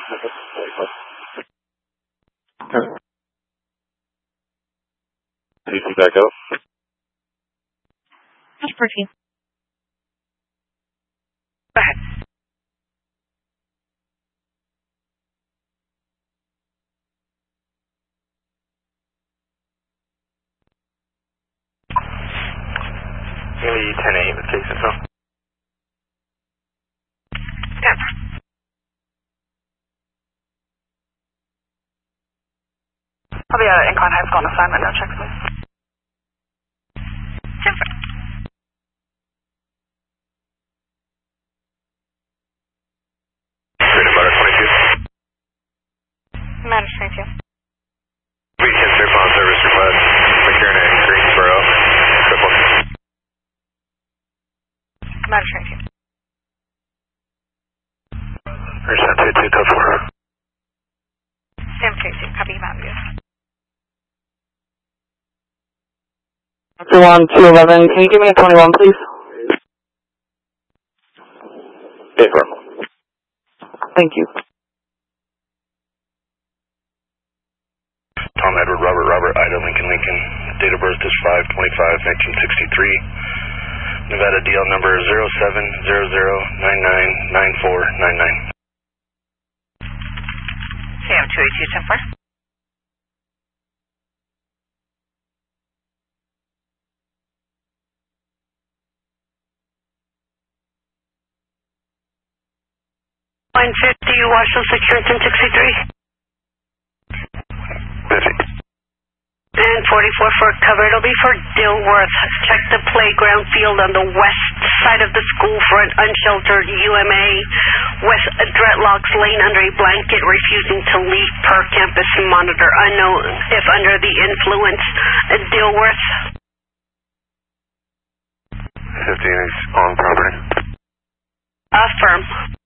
You can back up. That's working. Go ahead. Maybe 10-8 with case info. Yep. I'll be at Incon High School on assignment. No checks, please. Super. Freedom Butter 22. Matter 22. Weekend trip on service request. McKiernan, Greensboro. Triple. Matter 22. Percent 22, code 4. Sam 22. Copy Mountain View. 211, can you give me a 21, please? Paper. Thank you. Tom Edward Robert Ida Lincoln. Date of birth is 5/25/1963. Nevada DL number 0700999499. Sam 282 10-4. Line 50, Washington Security 1063. 50. And 44 for cover. It'll be for Dilworth. Check the playground field on the west side of the school for an unsheltered UMA with dreadlocks laying under a blanket, refusing to leave per campus monitor. Unknown if under the influence. Dilworth. 50 is on property. Affirm.